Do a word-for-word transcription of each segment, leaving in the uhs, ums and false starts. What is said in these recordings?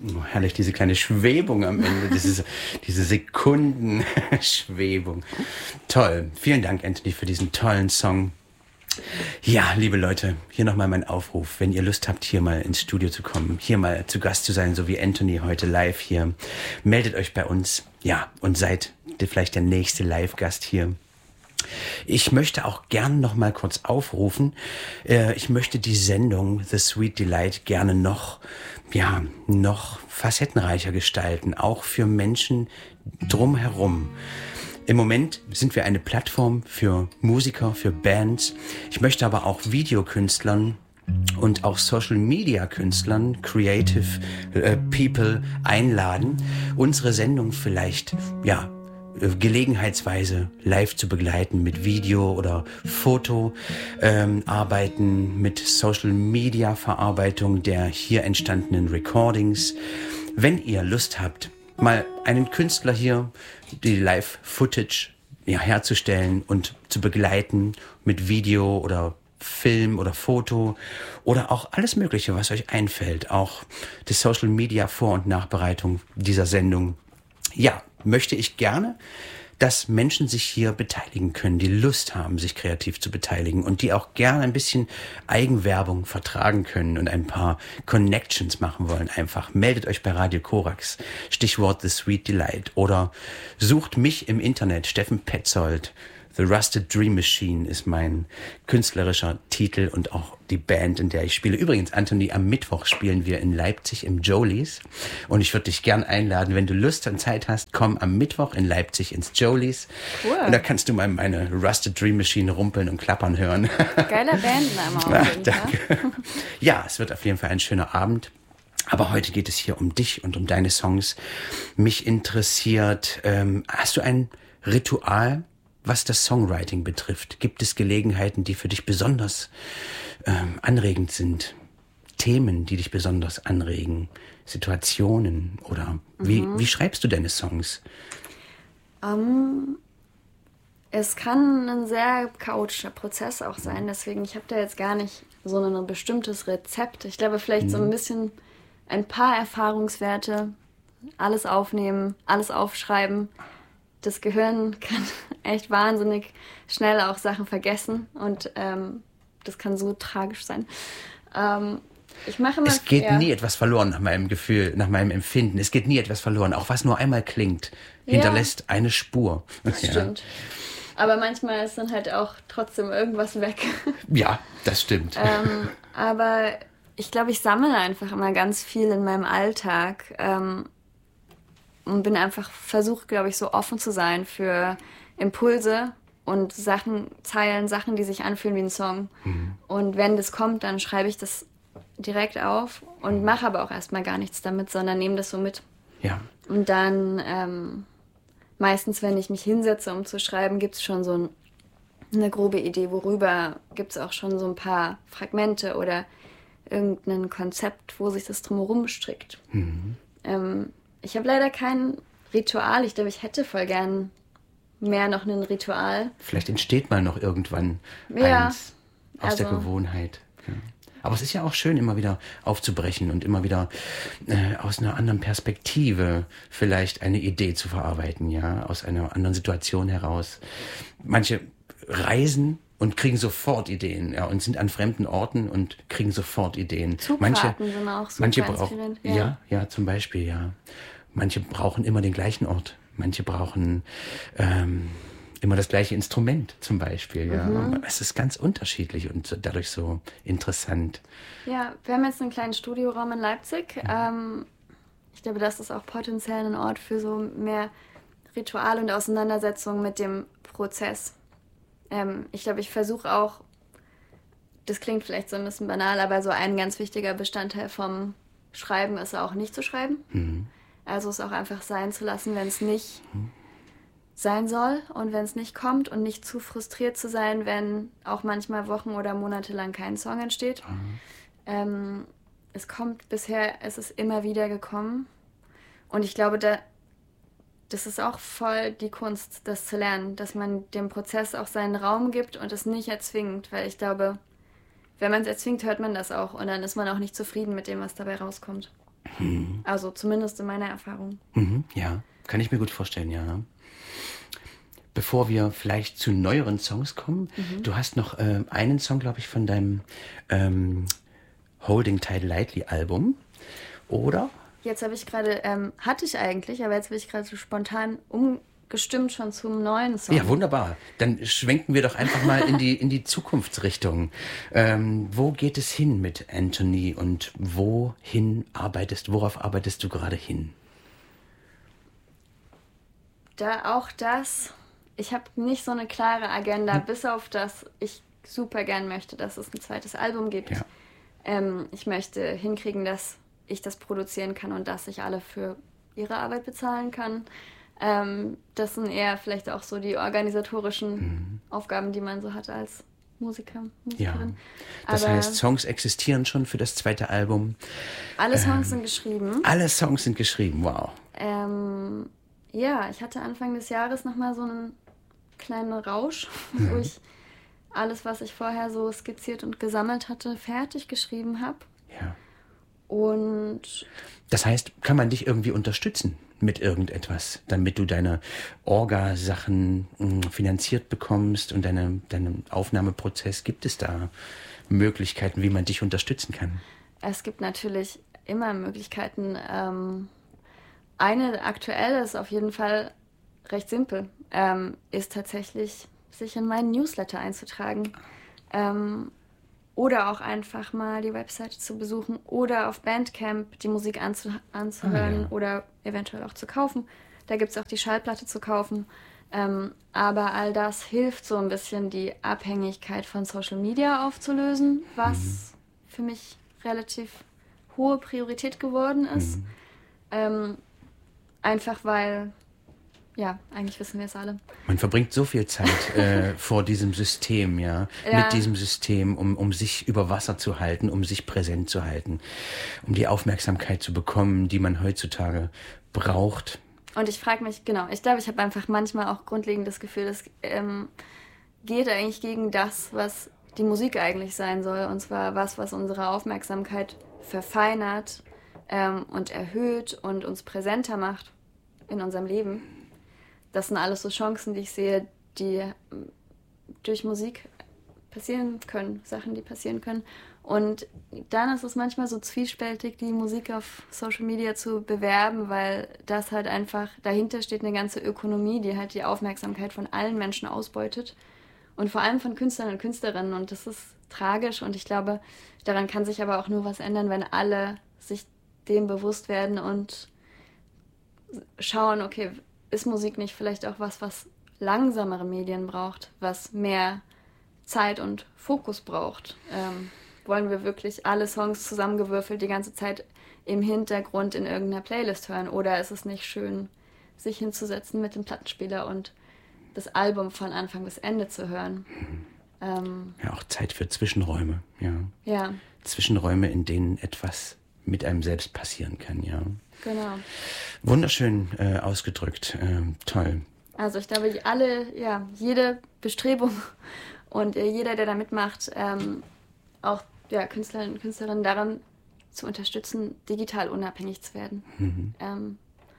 Oh, herrlich, diese kleine Schwebung am Ende, diese, diese Sekundenschwebung. Toll. Vielen Dank, Anthony, für diesen tollen Song. Ja, liebe Leute, hier nochmal mein Aufruf. Wenn ihr Lust habt, hier mal ins Studio zu kommen, hier mal zu Gast zu sein, so wie Anthony heute live hier, meldet euch bei uns. Ja, und seid vielleicht der nächste Live-Gast hier. Ich möchte auch gern noch mal kurz aufrufen. Äh, ich möchte die Sendung The Sweet Delight gerne noch, ja, noch facettenreicher gestalten, auch für Menschen drumherum. Im Moment sind wir eine Plattform für Musiker, für Bands. Ich möchte aber auch Videokünstlern und auch Social-Media-Künstlern, Creative äh, People einladen, unsere Sendung vielleicht, ja, gelegenheitsweise live zu begleiten mit Video oder Foto, ähm, arbeiten mit Social-Media-Verarbeitung der hier entstandenen Recordings. Wenn ihr Lust habt, mal einen Künstler hier, die Live-Footage ja, herzustellen und zu begleiten mit Video oder Film oder Foto oder auch alles Mögliche, was euch einfällt, auch die Social-Media-Vor- und Nachbereitung dieser Sendung, ja, möchte ich gerne, dass Menschen sich hier beteiligen können, die Lust haben, sich kreativ zu beteiligen und die auch gerne ein bisschen Eigenwerbung vertragen können und ein paar Connections machen wollen. Einfach meldet euch bei Radio Korax, Stichwort The Sweet Delight, oder sucht mich im Internet, Steffen Petzold. The Rusted Dream Machine ist mein künstlerischer Titel und auch die Band, in der ich spiele. Übrigens, Anthony, am Mittwoch spielen wir in Leipzig im Jolies. Und ich würde dich gern einladen, wenn du Lust und Zeit hast, komm am Mittwoch in Leipzig ins Jolies. Cool. Und da kannst du mal meine Rusted Dream Machine rumpeln und klappern hören. Geiler Bandname auf jeden Fall. Danke. Ja, es wird auf jeden Fall ein schöner Abend. Aber heute geht es hier um dich und um deine Songs. Mich interessiert, ähm, hast du ein Ritual, was das Songwriting betrifft? Gibt es Gelegenheiten, die für dich besonders ähm, anregend sind? Themen, die dich besonders anregen? Situationen? Oder wie, mhm. wie schreibst du deine Songs? Um, es kann ein sehr chaotischer Prozess auch sein. Deswegen, ich habe da jetzt gar nicht so ein bestimmtes Rezept. Ich glaube, vielleicht mhm. so ein bisschen ein paar Erfahrungswerte. Alles aufnehmen, alles aufschreiben. Das Gehirn kann echt wahnsinnig schnell auch Sachen vergessen und ähm, das kann so tragisch sein. Ähm, ich mache immer, es geht ja. nie etwas verloren nach meinem Gefühl, nach meinem Empfinden. Es geht nie etwas verloren. Auch was nur einmal klingt, hinterlässt ja. eine Spur. Das ja. stimmt. Aber manchmal ist dann halt auch trotzdem irgendwas weg. Ja, das stimmt. ähm, aber ich glaube, ich sammle einfach immer ganz viel in meinem Alltag. Ähm, Und bin einfach versucht, glaube ich, so offen zu sein für Impulse und Sachen, Zeilen, Sachen, die sich anfühlen wie ein Song. Mhm. Und wenn das kommt, dann schreibe ich das direkt auf und mache aber auch erstmal gar nichts damit, sondern nehme das so mit. Ja. Und dann ähm, meistens, wenn ich mich hinsetze, um zu schreiben, gibt es schon so ein, eine grobe Idee, worüber. Gibt es auch schon so ein paar Fragmente oder irgendein Konzept, wo sich das drumherum strickt. Mhm. Ähm, Ich habe leider kein Ritual. Ich glaube, ich hätte voll gern mehr noch ein Ritual. Vielleicht entsteht mal noch irgendwann ja, eins aus also, der Gewohnheit. Ja. Aber es ist ja auch schön, immer wieder aufzubrechen und immer wieder äh, aus einer anderen Perspektive vielleicht eine Idee zu verarbeiten, ja, aus einer anderen Situation heraus. Manche reisen und kriegen sofort Ideen, ja, und sind an fremden Orten und kriegen sofort Ideen. Zugfahrten manche, sind auch super manche brauchen, ja. ja, ja, zum Beispiel, ja. Manche brauchen immer den gleichen Ort. Manche brauchen ähm, immer das gleiche Instrument, zum Beispiel, ja. Mhm. Es ist ganz unterschiedlich und dadurch so interessant. Ja, wir haben jetzt einen kleinen Studioraum in Leipzig. Mhm. Ähm, ich glaube, das ist auch potenziell ein Ort für so mehr Ritual und Auseinandersetzung mit dem Prozess. Ähm, ich glaube, ich versuche auch, das klingt vielleicht so ein bisschen banal, aber so ein ganz wichtiger Bestandteil vom Schreiben ist auch nicht zu schreiben. Mhm. Also es auch einfach sein zu lassen, wenn es nicht mhm. sein soll und wenn es nicht kommt und nicht zu frustriert zu sein, wenn auch manchmal Wochen oder Monate lang kein Song entsteht. Mhm. Ähm, es kommt bisher, es ist immer wieder gekommen und ich glaube, da das ist auch voll die Kunst, das zu lernen, dass man dem Prozess auch seinen Raum gibt und es nicht erzwingt, weil ich glaube, wenn man es erzwingt, hört man das auch und dann ist man auch nicht zufrieden mit dem, was dabei rauskommt. Mhm. Also zumindest in meiner Erfahrung. Mhm, ja, kann ich mir gut vorstellen, ja. Bevor wir vielleicht zu neueren Songs kommen, mhm. du hast noch äh, einen Song, glaube ich, von deinem ähm, Holding Tight Lightly Album, oder? Jetzt habe ich gerade, ähm, hatte ich eigentlich, aber jetzt bin ich gerade so spontan umgestimmt schon zum neuen Song. Ja, wunderbar. Dann schwenken wir doch einfach mal in die, in die Zukunftsrichtung. Ähm, wo geht es hin mit Anthony und wohin arbeitest, worauf arbeitest du gerade hin? Da auch das, ich habe nicht so eine klare Agenda, hm. bis auf das ich super gern möchte, dass es ein zweites Album gibt. Ja. Ähm, ich möchte hinkriegen, dass ich das produzieren kann und dass ich alle für ihre Arbeit bezahlen kann. Ähm, das sind eher vielleicht auch so die organisatorischen mhm. Aufgaben, die man so hat als Musiker, Musikerin. Ja. Das Aber heißt, Songs existieren schon für das zweite Album. Alle Songs ähm, sind geschrieben. Alle Songs sind geschrieben, wow. Ähm, ja, ich hatte Anfang des Jahres nochmal so einen kleinen Rausch, mhm. wo ich alles, was ich vorher so skizziert und gesammelt hatte, fertig geschrieben habe. Ja. Und das heißt, kann man dich irgendwie unterstützen mit irgendetwas, damit du deine Orga-Sachen mh, finanziert bekommst und deine, deinen Aufnahmeprozess? Gibt es da Möglichkeiten, wie man dich unterstützen kann? Es gibt natürlich immer Möglichkeiten. Ähm, eine aktuelle ist auf jeden Fall recht simpel, ähm, ist tatsächlich, sich in meinen Newsletter einzutragen. Ähm, Oder auch einfach mal die Webseite zu besuchen oder auf Bandcamp die Musik anzu- anzuhören ah, ja. oder eventuell auch zu kaufen. Da gibt es auch die Schallplatte zu kaufen. Ähm, aber all das hilft so ein bisschen, die Abhängigkeit von Social Media aufzulösen, was mhm. für mich relativ hohe Priorität geworden ist. Mhm. Ähm, einfach weil... Ja, eigentlich wissen wir es alle. Man verbringt so viel Zeit äh, vor diesem System, ja, ja. mit diesem System, um, um sich über Wasser zu halten, um sich präsent zu halten, um die Aufmerksamkeit zu bekommen, die man heutzutage braucht. Und ich frage mich, genau, ich glaube, ich habe einfach manchmal auch grundlegend das Gefühl, das ähm, geht eigentlich gegen das, was die Musik eigentlich sein soll. Und zwar was, was unsere Aufmerksamkeit verfeinert ähm, und erhöht und uns präsenter macht in unserem Leben. Das sind alles so Chancen, die ich sehe, die durch Musik passieren können, Sachen, die passieren können. Und dann ist es manchmal so zwiespältig, die Musik auf Social Media zu bewerben, weil das halt einfach, dahinter steht eine ganze Ökonomie, die halt die Aufmerksamkeit von allen Menschen ausbeutet und vor allem von Künstlern und Künstlerinnen. Und das ist tragisch und ich glaube, daran kann sich aber auch nur was ändern, wenn alle sich dem bewusst werden und schauen, okay, ist Musik nicht vielleicht auch was, was langsamere Medien braucht, was mehr Zeit und Fokus braucht? Ähm, wollen wir wirklich alle Songs zusammengewürfelt die ganze Zeit im Hintergrund in irgendeiner Playlist hören? Oder ist es nicht schön, sich hinzusetzen mit dem Plattenspieler und das Album von Anfang bis Ende zu hören? Ähm, ja, auch Zeit für Zwischenräume. Ja. ja. Zwischenräume, in denen etwas mit einem selbst passieren kann, ja. Genau. Wunderschön äh, ausgedrückt, ähm, toll. Also ich glaube, alle, ja, jede Bestrebung und äh, jeder, der da mitmacht, ähm, auch ja, Künstlerinnen und Künstlerinnen daran zu unterstützen, digital unabhängig zu werden. Mhm. Ähm,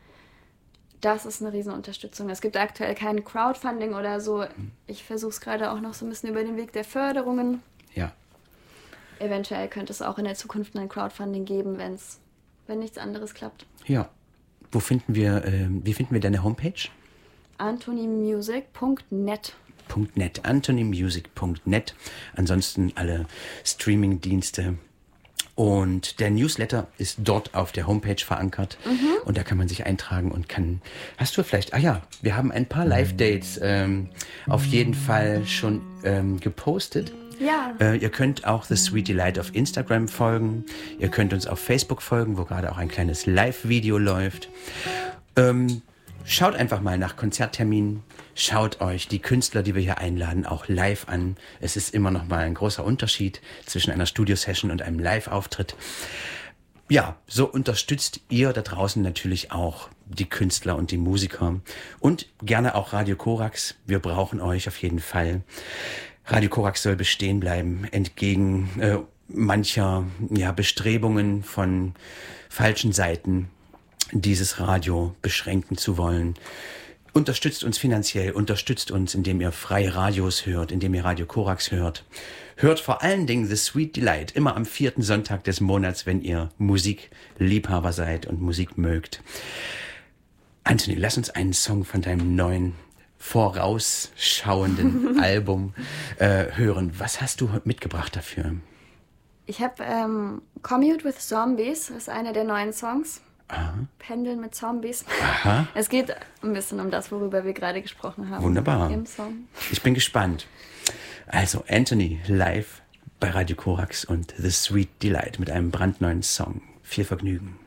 das ist eine Riesenunterstützung. Es gibt aktuell kein Crowdfunding oder so. Ich versuche es gerade auch noch so ein bisschen über den Weg der Förderungen. Ja. Eventuell könnte es auch in der Zukunft ein Crowdfunding geben, wenn's, wenn nichts anderes klappt. Ja. Wo finden wir, äh, wie finden wir deine Homepage? anthony music punkt net. .net, anthony music punkt net. Ansonsten alle Streaming-Dienste. Und der Newsletter ist dort auf der Homepage verankert. Mhm. Und da kann man sich eintragen und kann... Hast du vielleicht... Ah ja, wir haben ein paar Live-Dates ähm, auf jeden Fall schon ähm, gepostet. Ja. Äh, ihr könnt auch The Sweet Delight auf Instagram folgen. Ihr könnt uns auf Facebook folgen, wo gerade auch ein kleines Live-Video läuft. Ähm, schaut einfach mal nach Konzertterminen. Schaut euch die Künstler, die wir hier einladen, auch live an. Es ist immer noch mal ein großer Unterschied zwischen einer Studio-Session und einem Live-Auftritt. Ja, so unterstützt ihr da draußen natürlich auch die Künstler und die Musiker. Und gerne auch Radio Korax. Wir brauchen euch auf jeden Fall. Radio Korax soll bestehen bleiben, entgegen äh, mancher ja, Bestrebungen von falschen Seiten, dieses Radio beschränken zu wollen. Unterstützt uns finanziell, unterstützt uns, indem ihr freie Radios hört, indem ihr Radio Korax hört. Hört vor allen Dingen The Sweet Delight, immer am vierten Sonntag des Monats, wenn ihr Musikliebhaber seid und Musik mögt. Anthony, lass uns einen Song von deinem neuen, vorausschauenden Album äh, hören. Was hast du mitgebracht dafür? Ich habe ähm, Commute with Zombies, das ist einer der neuen Songs. Aha. Pendeln mit Zombies. Aha. Es geht ein bisschen um das, worüber wir gerade gesprochen haben. Wunderbar. Im Song. Ich bin gespannt. Also Anthony live bei Radio Korax und The Sweet Delight mit einem brandneuen Song. Viel Vergnügen.